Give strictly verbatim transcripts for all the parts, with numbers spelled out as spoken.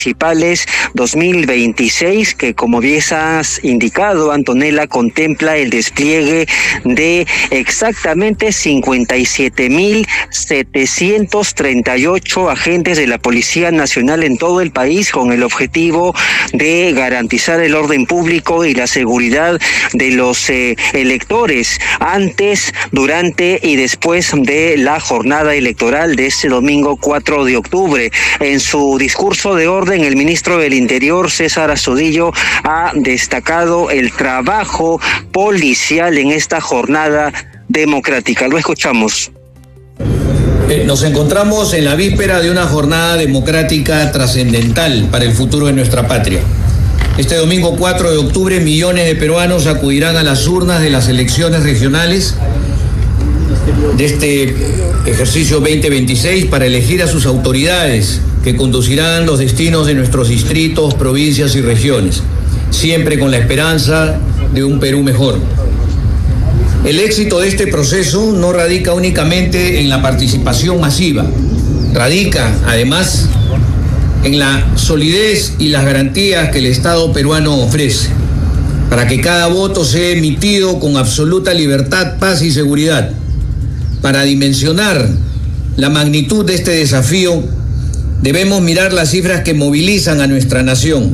municipales dos mil veintiséis, que como bien has indicado, Antonella, contempla el despliegue de exactamente cincuenta y siete mil setecientos treinta y ocho agentes de la Policía Nacional en todo el país, con el objetivo de garantizar el orden público y la seguridad de los eh, electores antes, durante y después de la jornada electoral de este domingo cuatro de octubre. En su discurso de orden, el ministro del Interior, César Astudillo, ha destacado el trabajo policial en esta jornada democrática. Lo escuchamos. Nos encontramos en la víspera de una jornada democrática trascendental para el futuro de nuestra patria. Este domingo cuatro de octubre, millones de peruanos acudirán a las urnas de las elecciones regionales de este ejercicio veinte veintiséis para elegir a sus autoridades que conducirán los destinos de nuestros distritos, provincias y regiones, siempre con la esperanza de un Perú mejor. El éxito de este proceso no radica únicamente en la participación masiva, radica además en la solidez y las garantías que el Estado peruano ofrece, para que cada voto sea emitido con absoluta libertad, paz y seguridad. Para dimensionar la magnitud de este desafío, debemos mirar las cifras que movilizan a nuestra nación.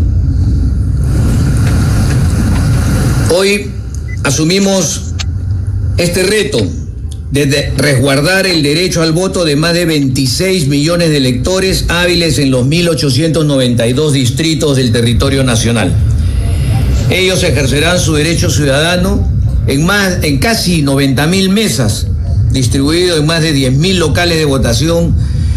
Hoy asumimos este reto de resguardar el derecho al voto de más de veintiséis millones de electores hábiles en los mil ochocientos noventa y dos distritos del territorio nacional. Ellos ejercerán su derecho ciudadano en, más, en casi noventa mil mesas, distribuidos en más de diez mil locales de votación.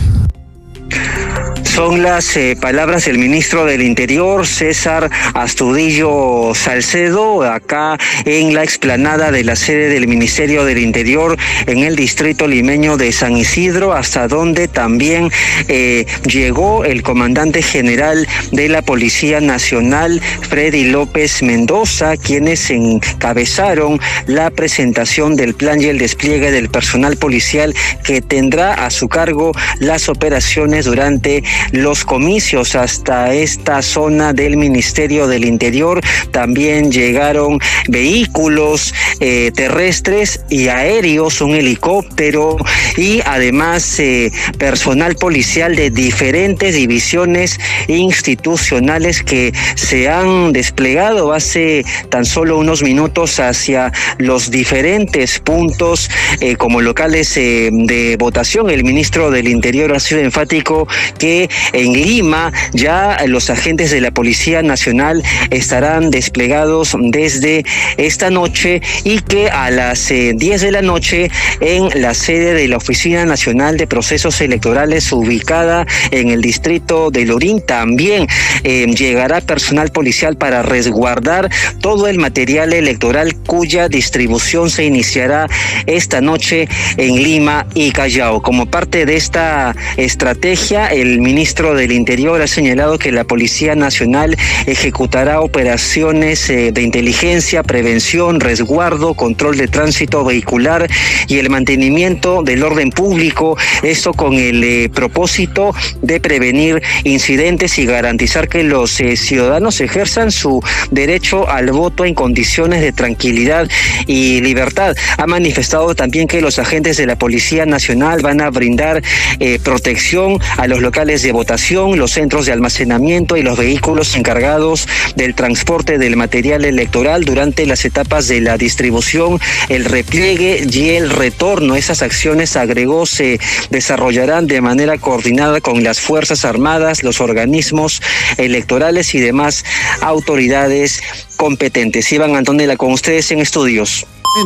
Son las eh, palabras del ministro del Interior, César Astudillo Salcedo, acá en la explanada de la sede del Ministerio del Interior en el distrito limeño de San Isidro, hasta donde también eh, llegó el comandante general de la Policía Nacional, Freddy López Mendoza, quienes encabezaron la presentación del plan y el despliegue del personal policial que tendrá a su cargo las operaciones durante los comicios. Hasta esta zona del Ministerio del Interior también llegaron vehículos eh, terrestres y aéreos, un helicóptero y además eh, personal policial de diferentes divisiones institucionales que se han desplegado hace tan solo unos minutos hacia los diferentes puntos eh, como locales eh, de votación. El ministro del Interior ha sido enfático que en Lima ya los agentes de la Policía Nacional estarán desplegados desde esta noche y que a las eh, diez de la noche en la sede de la Oficina Nacional de Procesos Electorales ubicada en el distrito de Lorín también eh, llegará personal policial para resguardar todo el material electoral cuya distribución se iniciará esta noche en Lima y Callao. Como parte de esta estrategia, el ministro del Interior ha señalado que la Policía Nacional ejecutará operaciones eh, de inteligencia, prevención, resguardo, control de tránsito vehicular y el mantenimiento del orden público, esto con el eh, propósito de prevenir incidentes y garantizar que los eh, ciudadanos ejerzan su derecho al voto en condiciones de tranquilidad y libertad. Ha manifestado también que los agentes de la Policía Nacional van a brindar eh, protección a los locales de votación, los centros de almacenamiento y los vehículos encargados del transporte del material electoral durante las etapas de la distribución, el repliegue y el retorno. Esas acciones, agregó, se desarrollarán de manera coordinada con las Fuerzas Armadas, los organismos electorales y demás autoridades competentes. Iván, Antonella, con ustedes en estudios.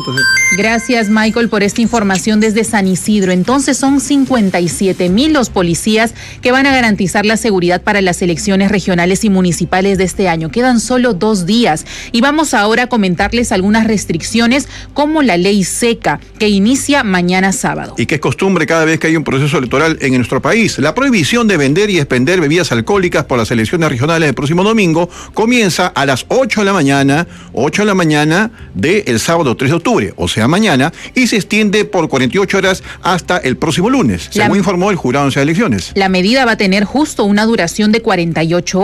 Gracias, Michael, por esta información desde San Isidro. Entonces son cincuenta y siete mil los policías que van a garantizar la seguridad para las elecciones regionales y municipales de este año. Quedan solo dos días y vamos ahora a comentarles algunas restricciones como la ley seca que inicia mañana sábado. Y que es costumbre cada vez que hay un proceso electoral en nuestro país. La prohibición de vender y expender bebidas alcohólicas por las elecciones regionales del próximo domingo comienza a las ocho de la mañana, ocho de la mañana del sábado tres de octubre, o sea mañana, y se extiende por cuarenta y ocho horas hasta el próximo lunes, según la, informó el jurado en esas elecciones. La medida va a tener justo una duración de cuarenta y ocho horas.